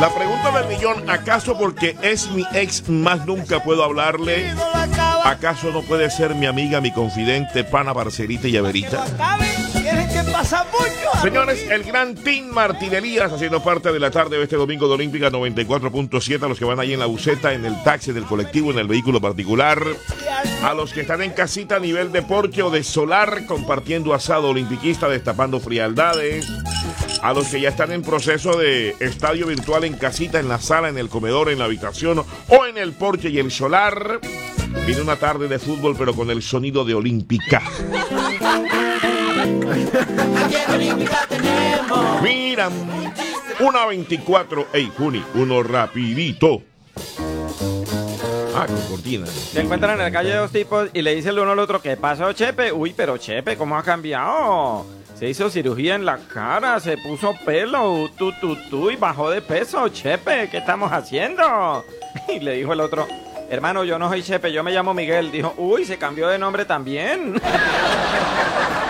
La pregunta del millón, ¿acaso porque es mi ex más nunca puedo hablarle? ¿Acaso no puede ser mi amiga, mi confidente, pana, parcerita y llaverita? Señores, el gran Team Martín Elías haciendo parte de la tarde de este domingo de Olímpica 94.7, a los que van ahí en la buseta, en el taxi, en el colectivo, en el vehículo particular, a los que están en casita a nivel de porche o de solar, compartiendo asado olimpiquista, destapando frialdades, a los que ya están en proceso de estadio virtual en casita, en la sala, en el comedor, en la habitación o en el porche y el solar. Viene una tarde de fútbol, pero con el sonido de Olímpica. Mira, 1:24. Ey, Juni, uno rapidito. Con cortina. Se encuentran en la calle dos tipos y le dice el uno al otro, ¿qué pasó, Chepe? Uy, pero Chepe, ¿cómo ha cambiado? Se hizo cirugía en la cara, se puso pelo, y bajó de peso, Chepe, ¿qué estamos haciendo? Y le dijo el otro, hermano, yo no soy Chepe, yo me llamo Miguel. Dijo, uy, se cambió de nombre también.